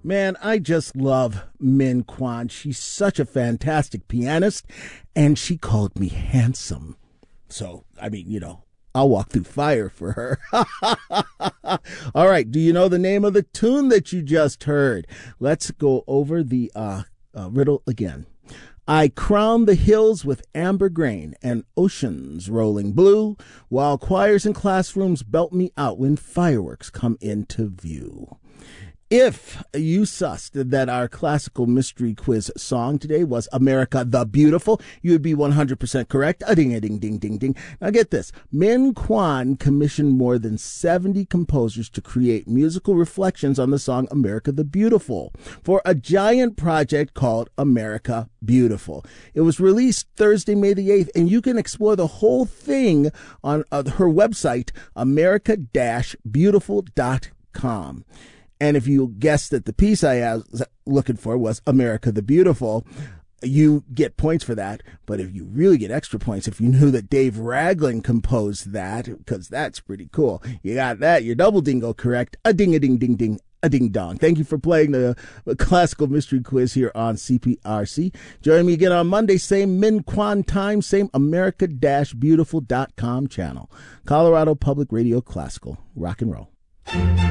Man, I just love Min Kwan. She's such a fantastic pianist, and she called me handsome. So, I mean, I'll walk through fire for her. All right, do you know the name of the tune that you just heard? Let's go over the riddle again. I crown the hills with amber grain and oceans rolling blue, while choirs and classrooms belt me out when fireworks come into view. If you sussed that our classical mystery quiz song today was America the Beautiful, you would be 100% correct. A-ding-a-ding-ding-ding-ding. Now get this. Min Kwan commissioned more than 70 composers to create musical reflections on the song America the Beautiful for a giant project called America Beautiful. It was released Thursday, May the 8th, and you can explore the whole thing on her website, america-beautiful.com. And if you guessed that the piece I was looking for was America the Beautiful, you get points for that. But if you really get extra points, if you knew that Dave Ragland composed that, because that's pretty cool, you got that. You're double dingo correct. A-ding-a-ding-ding-ding. A ding-dong. Thank you for playing the classical mystery quiz here on CPRC. Join me again on Monday, same Min Kwan time, same America-Beautiful.com channel. Colorado Public Radio Classical. Rock and roll.